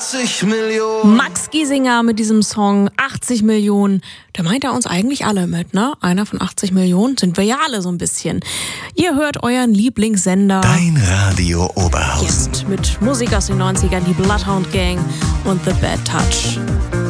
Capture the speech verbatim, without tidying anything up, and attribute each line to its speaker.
Speaker 1: achtzig Millionen.
Speaker 2: Max Giesinger mit diesem Song achtzig Millionen. Da meint er uns eigentlich alle mit, ne? Einer von achtzig Millionen sind wir ja alle so ein bisschen. Ihr hört euren Lieblingssender.
Speaker 1: Dein Radio Oberhausen.
Speaker 2: Jetzt mit Musik aus den neunzigern, die Bloodhound Gang und The Bad Touch.